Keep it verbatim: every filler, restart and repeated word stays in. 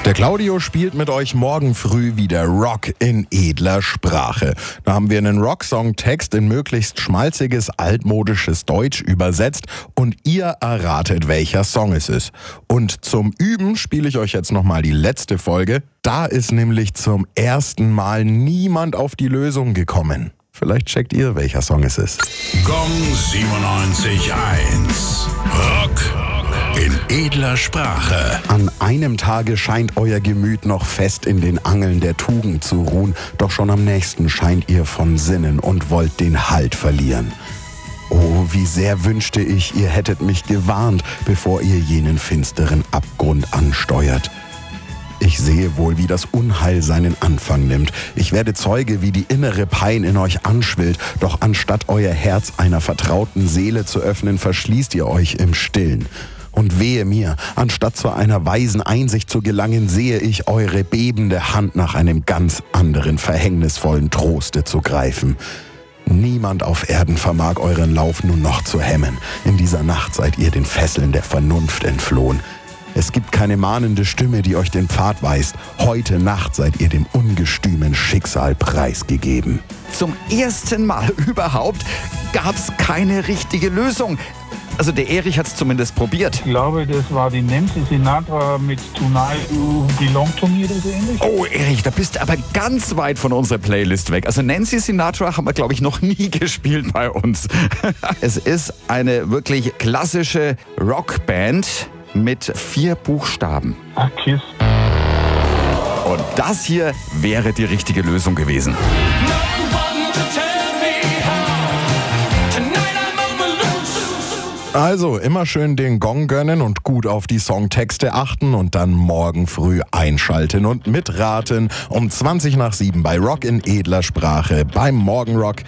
Der Claudio spielt mit euch morgen früh wieder Rock in edler Sprache. Da haben wir einen Rocksong-Text in möglichst schmalziges, altmodisches Deutsch übersetzt und ihr erratet, welcher Song es ist. Und zum Üben spiele ich euch jetzt nochmal die letzte Folge. Da ist nämlich zum ersten Mal niemand auf die Lösung gekommen. Vielleicht checkt ihr, welcher Song es ist. Gong siebenundneunzig Komma eins. Rock in edler Sprache. An einem Tage scheint euer Gemüt noch fest in den Angeln der Tugend zu ruhen, doch schon am nächsten scheint ihr von Sinnen und wollt den Halt verlieren. Oh, wie sehr wünschte ich, ihr hättet mich gewarnt, bevor ihr jenen finsteren Abgrund ansteuert. Ich sehe wohl, wie das Unheil seinen Anfang nimmt. Ich werde Zeuge, wie die innere Pein in euch anschwillt. Doch anstatt euer Herz einer vertrauten Seele zu öffnen, verschließt ihr euch im Stillen. Und wehe mir, anstatt zu einer weisen Einsicht zu gelangen, sehe ich eure bebende Hand nach einem ganz anderen, verhängnisvollen Troste zu greifen. Niemand auf Erden vermag euren Lauf nun noch zu hemmen. In dieser Nacht seid ihr den Fesseln der Vernunft entflohen. Es gibt keine mahnende Stimme, die euch den Pfad weist. Heute Nacht seid ihr dem ungestümen Schicksal preisgegeben. Zum ersten Mal überhaupt gab's keine richtige Lösung. Also der Erich hat's zumindest probiert. Ich glaube, das war die Nancy Sinatra mit Tonight You Belong to Me oder so ähnlich. Oh Erich, da bist du aber ganz weit von unserer Playlist weg. Also Nancy Sinatra haben wir, glaube ich, noch nie gespielt bei uns. Es ist eine wirklich klassische Rockband mit vier Buchstaben. Ach, Kiss. Und das hier wäre die richtige Lösung gewesen. Also immer schön den Gong gönnen und gut auf die Songtexte achten und dann morgen früh einschalten und mitraten um zwanzig nach sieben bei Rock in edler Sprache beim Morgenrock